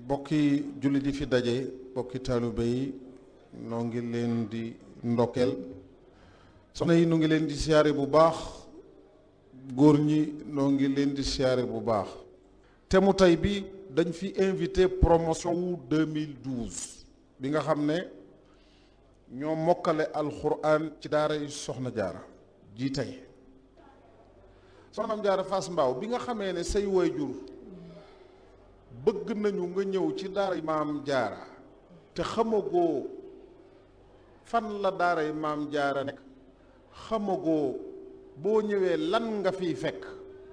bokki jullit yi fi daje bokki taalibe yi noo ngi leen di ndokkeel soxna yi noo ngi leen di siyaare bu baax góor ñi noo ngi leen di siyaare bu baax te mu tey bi dañ fi invité promotion wu 2012 bi nga xam ne ñoo mokkale alxuraan ci daara yi soxna jaara ji tey soxna jaara Fass Mbao bi nga xamee ne say waajur bëgg nañu nga ñëw ci daara maam jaara te xamagoo fan la daara maam jaara nekk xamagoo boo ñëwee lan nga fiy fekk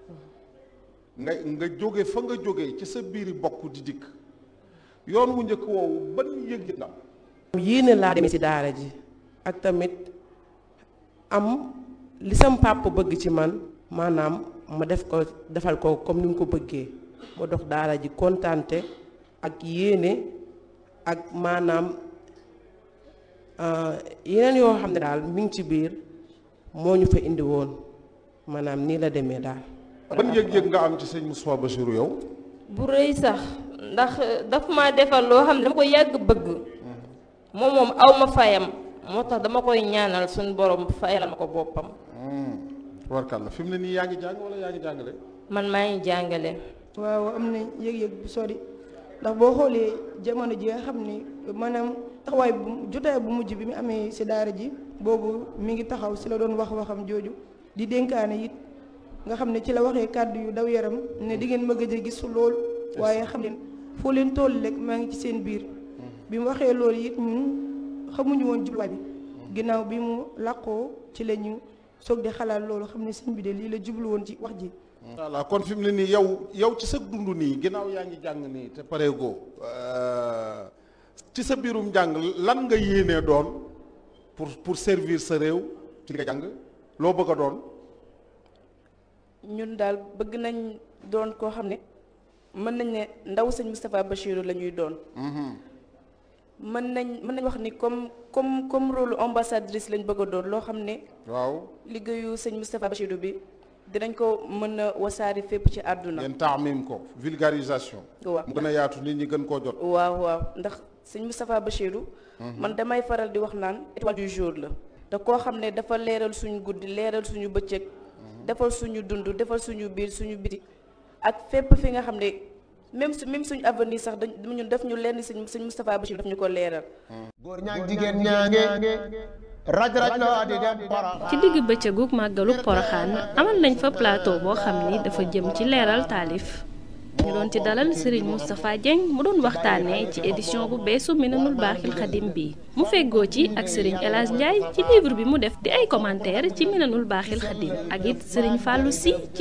nga jóge fa nga jóge ci sa biiri bokk di dikk yoon wu njëkk woowu ban yëg la yéene laa demee ci daara ji ak tamit am li sam papa bëgg ci man maanaam ma defal ko comme ni mu ko bëggee ma dox daara ji kontante ak yéene ak maanaam yeneen yoo xam ne daal mi ngi ci biir moo ñu fa indi woon maanaam nii la demee daal. ban yëg-yëg nga am ci sëñ Moustapha Bassirou yow. bu rëy sax ndax daf ma defal loo xam ne dama ko yàgg bëgg moom aw ma fayam moo tax dama koy ñaanal suñu borom fayal ma ko boppam. warkal fi mu ne nii yaa ngi jàng wala yaa ngi jàngale. man maa ngi jàngale. waaw am na yëg-yëg bu sori ndax boo xoolee jamono ji nga xam ni maanaam taxawaay bu jotaay bu mujj bi mu amee si daara ji boobu mi ngi taxaw si la doon waxam jooju di dénkaane it nga xam ne ci la waxee kàddu yu daw yaram ne di ngeen ma gëj a gis lool waaye xam leen foo leen toll rek maa ngi ci seen biir bi mu waxee loolu it ñun xamuñu woon jubluwaay bi ginnaaw bi mu làqoo ci la ñu soog di xalaat loolu xam ne sëñ bi de lii la jublu woon ci wax ji. voilà kon fi mu ne nii yow ci sa dund nii ginnaaw yaa ngi jàng nii te pareegoo ci sa biirum jàng lan nga yéenee doon pour servir sa réew ci nga jàng loo bëgg a doon. ñun daal bëgg nañ doon koo xam ne mën nañ ne ndaw sëñ Moustapha Bassirou la ñuy doon. mën nañ wax ni comme rôle ambassadrice lañ bëgg a doon loo xam ne. waaw liggéeyu sëñ Moustapha Bassirou bi. dinañ ko mën a wasaari fépp ci àdduna. ngeen taamim ko vulgarisation. waaw mu gën a yaatu nit ñi gën koo jot. waaw ndax sëñ Moustapha Bassirou. man damay faral di wax naan étoile du jour la. te koo xam ne dafa leeral suñu guddi leeral suñu bëccëg. defal suñu dund defal suñu biir suñu biti. ak fépp fi nga xam ne même suñu avenir sax ñun def ñu lenn sëñ Moustapha Bassirou daf ñu ko leeral. góor ñaag jigéen ñaange. raj loo di dem ci digg bëccëgu màggalu Poroxaan amal nañ fa plateau boo xam ni dafa jëm ci leeral taalif ñu doon ci dalal Serigne Moustapha Dieng mu doon waxtaanee ci édition bu beesu Minanul Baaxil Xadim bi mu feggoo ci ak Serigne El Hadj Ndiaye ci livre bi mu def di ay commentaire ci Minanul Baaxil Xadim ak it Serigne Fallou Sy